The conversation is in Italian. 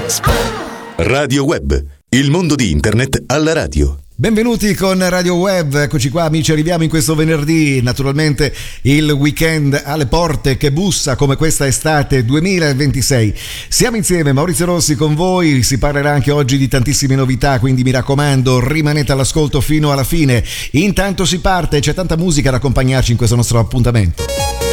Radio Web, il mondo di internet alla radio. Benvenuti con Radio Web, eccoci qua amici, arriviamo in questo venerdì, naturalmente il weekend alle porte che bussa come questa estate 2026. Siamo insieme, Maurizio Rossi con voi, si parlerà anche oggi di tantissime novità, quindi mi raccomando rimanete all'ascolto fino alla fine. Intanto si parte, c'è tanta musica ad accompagnarci in questo nostro appuntamento.